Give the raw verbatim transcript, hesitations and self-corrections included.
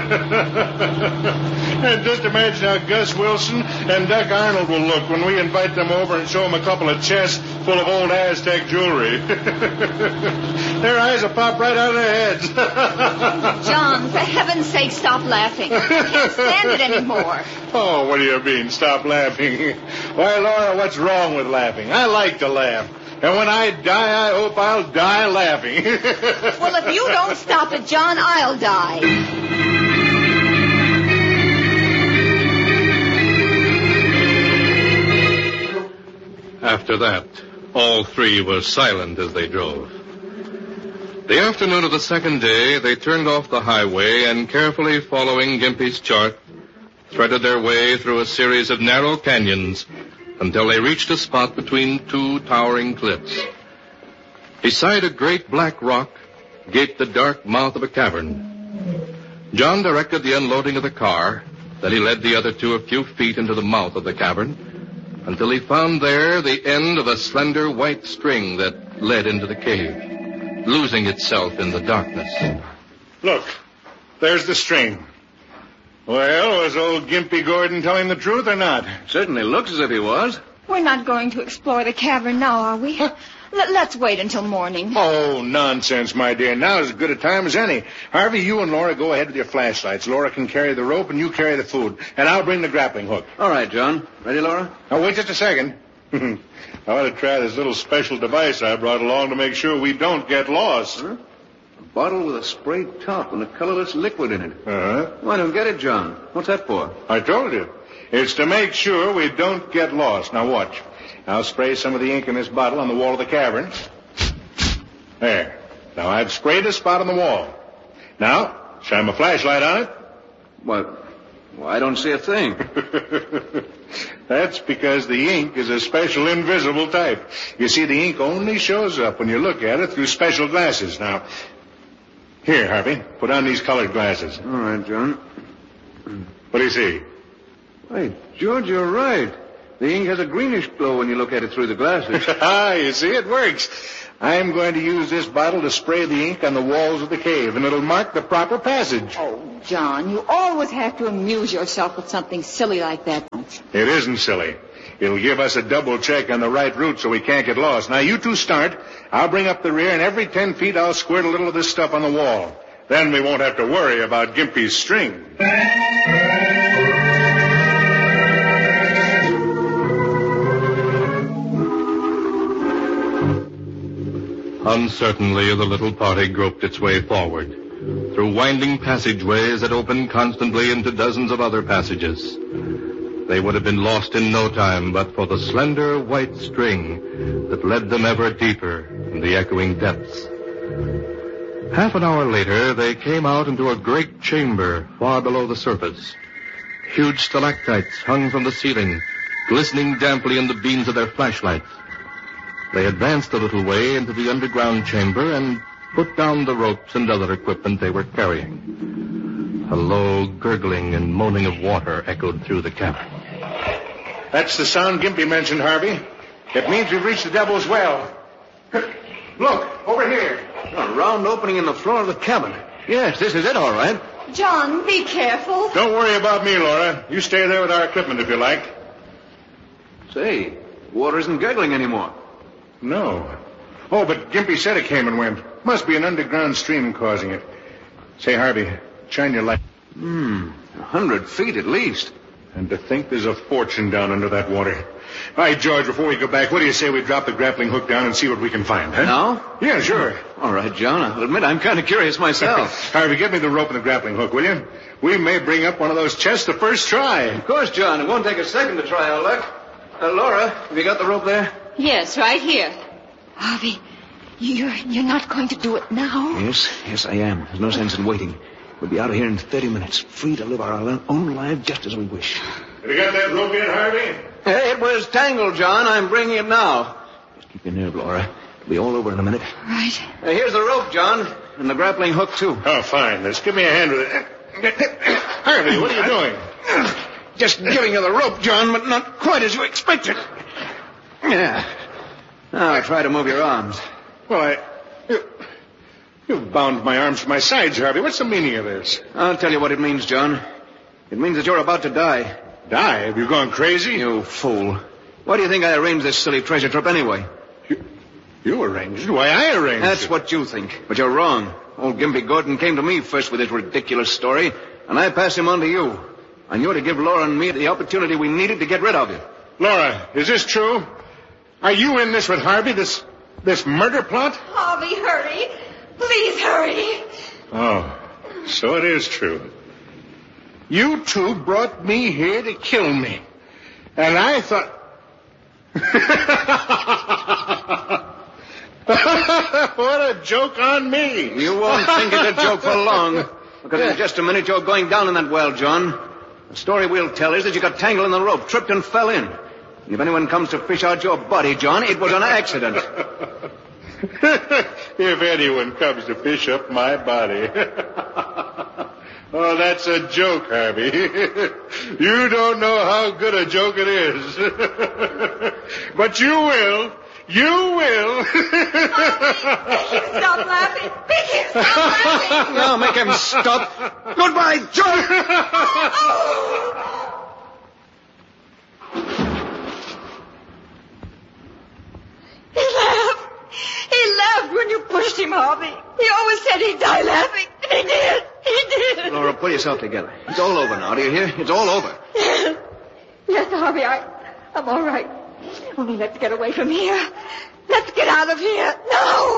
And just imagine how Gus Wilson and Duck Arnold will look when we invite them over and show them a couple of chests full of old Aztec jewelry. Their eyes will pop right out of their heads. John, for heaven's sake, stop laughing. I can't stand it anymore. Oh, what do you mean, stop laughing? Why, Laura, what's wrong with laughing? I like to laugh. And when I die, I hope I'll die laughing. Well, if you don't stop it, John, I'll die. After that, all three were silent as they drove. The afternoon of the second day, they turned off the highway and, carefully following Gimpy's chart, threaded their way through a series of narrow canyons until they reached a spot between two towering cliffs. Beside a great black rock gaped the dark mouth of a cavern. John directed the unloading of the car, then he led the other two a few feet into the mouth of the cavern until he found there the end of a slender white string that led into the cave, losing itself in the darkness. Look, there's the string. Well, was old Gimpy Gordon telling the truth or not? Certainly looks as if he was. We're not going to explore the cavern now, are we? Let, let's wait until morning. Oh, nonsense, my dear. Now is as good a time as any. Harvey, you and Laura go ahead with your flashlights. Laura can carry the rope and you carry the food. And I'll bring the grappling hook. All right, John. Ready, Laura? Now, wait just a second. I want to try this little special device I brought along to make sure we don't get lost. Huh? A bottle with a sprayed top and a colorless liquid in it. Uh-huh. Well, I don't get it, John. What's that for? I told you. It's to make sure we don't get lost. Now, watch. I'll spray some of the ink in this bottle on the wall of the cavern. There. Now, I've sprayed a spot on the wall. Now, shine my flashlight on it. What? Well, I don't see a thing. That's because the ink is a special invisible type. You see, the ink only shows up when you look at it through special glasses. Now, here, Harvey, put on these colored glasses. All right, John. What do you see? Hey, George, you're right. The ink has a greenish glow when you look at it through the glasses. Ah, you see, it works. I'm going to use this bottle to spray the ink on the walls of the cave, and it'll mark the proper passage. Oh, John, you always have to amuse yourself with something silly like that. It isn't silly. It'll give us a double check on the right route so we can't get lost. Now, you two start. I'll bring up the rear, and every ten feet I'll squirt a little of this stuff on the wall. Then we won't have to worry about Gimpy's string. Uncertainly, the little party groped its way forward, through winding passageways that opened constantly into dozens of other passages. They would have been lost in no time but for the slender white string that led them ever deeper in the echoing depths. Half an hour later, they came out into a great chamber far below the surface. Huge stalactites hung from the ceiling, glistening damply in the beams of their flashlights. They advanced a little way into the underground chamber and put down the ropes and other equipment they were carrying. A low gurgling and moaning of water echoed through the cavern. That's the sound Gimpy mentioned, Harvey. It means we've reached the Devil's Well. Look, over here. A round opening in the floor of the cabin. Yes, this is it, all right. John, be careful. Don't worry about me, Laura. You stay there with our equipment if you like. Say, water isn't gurgling anymore. No. Oh, but Gimpy said it came and went. Must be an underground stream causing it. Say, Harvey, shine your light. Hmm, a hundred feet at least. And to think there's a fortune down under that water. All right, George, before we go back, what do you say we drop the grappling hook down and see what we can find, huh? Now? Yeah, sure. All right, John, I'll admit I'm kind of curious myself. Harvey, give me the rope and the grappling hook, will you? We may bring up one of those chests the first try. Of course, John. It won't take a second to try our luck. Uh, Laura, have you got the rope there? Yes, right here. Harvey, you're, you're not going to do it now? Yes, yes, I am. There's no sense in waiting. We'll be out of here in thirty minutes, free to live our own lives just as we wish. Have you got that rope in, Harvey? Hey, it was tangled, John. I'm bringing it now. Just keep your nerve, Laura. It'll be all over in a minute. Right. Uh, here's the rope, John, and the grappling hook, too. Oh, fine. Let's give me a hand with it. Harvey, what are you doing? Just giving you the rope, John, but not quite as you expected. Yeah. Now I try to move your arms. Well, I... You, You've bound my arms to my sides, Harvey. What's the meaning of this? I'll tell you what it means, John. It means that you're about to die. Die? Have you gone crazy? You fool. Why do you think I arranged this silly treasure trip anyway? You, you arranged it? Why, I arranged That's it. That's what you think. But you're wrong. Old Gimpy Gordon came to me first with his ridiculous story, and I passed him on to you. And you're to give Laura and me the opportunity we needed to get rid of you. Laura, is this true? Are you in this with Harvey, this this murder plot? Harvey, hurry. Please hurry. Oh, so it is true. You two brought me here to kill me. And I thought... What a joke on me. You won't think it's a joke for long. Because in just a minute you're going down in that well, John. The story we'll tell is that you got tangled in the rope, tripped and fell in. And if anyone comes to fish out your body, John, it was an accident. If anyone comes to fish up my body. Oh, that's a joke, Harvey. You don't know how good a joke it is. But you will. You will. Make him stop laughing. Make him stop laughing. Now make him stop. Goodbye, John. He laughed. He laughed when you pushed him, Harvey. He always said he'd die laughing. And he did. He did. Laura, pull yourself together. It's all over now, do you hear? It's all over. Yes, yes, Harvey, I, I'm all right. Only let's get away from here. Let's get out of here. No!